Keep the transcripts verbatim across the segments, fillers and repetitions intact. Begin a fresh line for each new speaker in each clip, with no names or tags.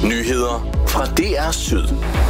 Nyheder fra D R Syd.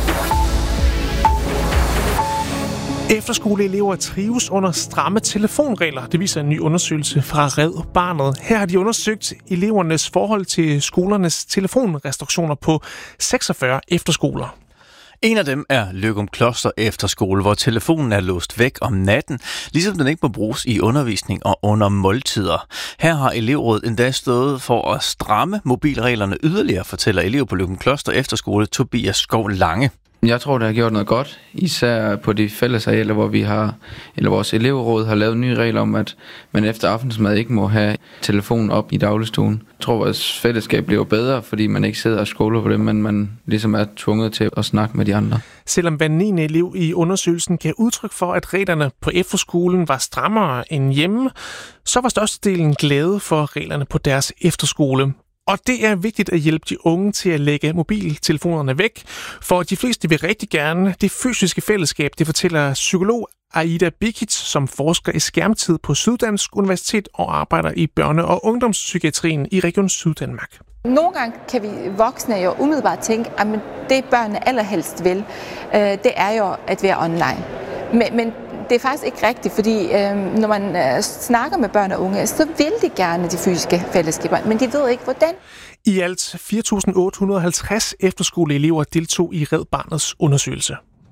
Efterskoleelever trives under stramme telefonregler. Det viser en ny undersøgelse fra Red Barnet. Her har de undersøgt elevernes forhold til skolernes telefonrestriktioner på seksogfyrre efterskoler.
En af dem er Løgumkloster Efterskole, hvor telefonen er låst væk om natten, ligesom den ikke må bruges i undervisning og under måltider. Her har elevrådet endda stået for at stramme mobilreglerne yderligere, fortæller elev på Løgumkloster Efterskole Tobias Skov Lange.
Jeg tror, det har gjort noget godt, især på de fællesarealer, hvor vi har, eller vores elevråd har lavet nye regler om, at man efter aftensmad ikke må have telefonen op i dagligstuen. Jeg tror, at vores fællesskab bliver bedre, fordi man ikke sidder og scroller på det, men man ligesom er tvunget til at snakke med de andre.
Selvom hver niende elev i undersøgelsen gav udtryk for, at reglerne på efterskolen var strammere end hjemme, så var størstedelen glade for reglerne på deres efterskole. Og det er vigtigt at hjælpe de unge til at lægge mobiltelefonerne væk, for de fleste vil rigtig gerne det fysiske fællesskab, det fortæller psykolog Aida Bikic, som forsker i skærmtid på Syddansk Universitet og arbejder i børne- og ungdomspsykiatrien i Region Syddanmark.
Nogle gange kan vi voksne jo umiddelbart tænke, at det børnene allerhelst vil, det er jo at være online. Men, men det er faktisk ikke rigtigt, fordi øh, når man øh, snakker med børn og unge, så vil de gerne de fysiske fællesskaber, men de ved ikke, hvordan.
I alt fire tusind otte hundrede og halvtreds efterskoleelever deltog i Red Barnets undersøgelse.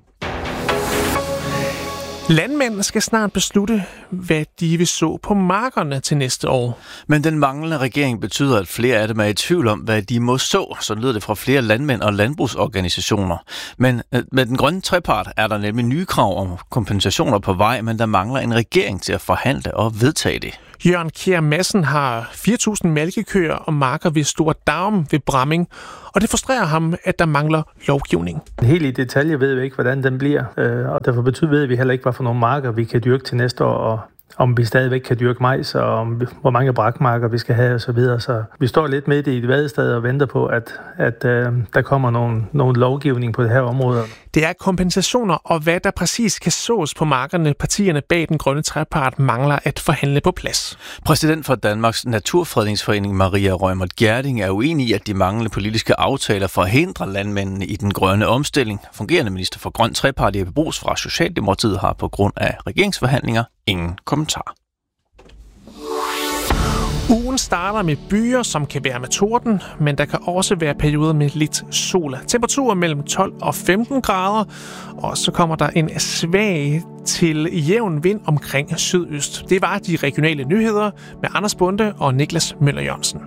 Landmænd skal snart beslutte, hvad de vil så på markerne til næste år.
Men den manglende regering betyder, at flere af dem er i tvivl om, hvad de må så. Så lyder det fra flere landmænd og landbrugsorganisationer. Men med den grønne trepart er der nemlig nye krav om kompensationer på vej, men der mangler en regering til at forhandle og vedtage det.
Jørgen Kjær Madsen har fire tusind mælkekøer og marker ved Store Daum ved Bramming, og det frustrerer ham, at der mangler lovgivning.
Helt i detalje ved vi ikke, hvordan den bliver, og derfor betyder ved vi heller ikke, hvad for nogle marker vi kan dyrke til næste år, og om vi stadigvæk kan dyrke majs, og om vi, hvor mange brakmarker vi skal have osv. Så, videre. Så vi står lidt midt i et vadested og venter på, at, at øh, der kommer nogle, nogle lovgivning på det her område.
Det er kompensationer, og hvad der præcis kan sås på markerne, partierne bag den grønne trepart mangler at forhandle på plads.
Præsident for Danmarks Naturfredningsforening, Maria Rømert Gjerding, er uenig i, at de manglende politiske aftaler forhindrer landmændene i den grønne omstilling. Fungerende minister for grøn trepart, Jeppe Bruus fra Socialdemokratiet, har på grund af regeringsforhandlinger ingen kommentar.
Ugen starter med byer, som kan være med torden, men der kan også være perioder med lidt sol. Temperaturer mellem tolv og femten grader, og så kommer der en svag til jævn vind omkring sydøst. Det var de regionale nyheder med Anders Bonde og Niklas Møller Jørgensen.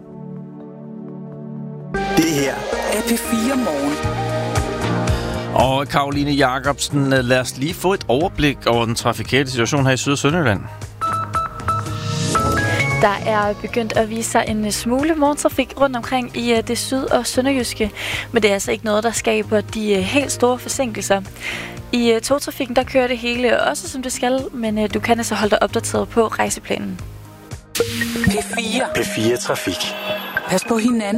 Det her er P fire Morgen.
Og Karoline Jacobsen, lad os lige få et overblik over den trafikale situation her i Syd- og Sønderjylland.
Der er begyndt at vise sig en smule morgentrafik rundt omkring i det syd- og sønderjyske, men det er altså ikke noget, der skaber de helt store forsinkelser. I togtrafikken, der kører det hele også som det skal, men du kan altså holde dig opdateret på rejseplanen.
P fire. P fire Trafik.
Pas på hinanden.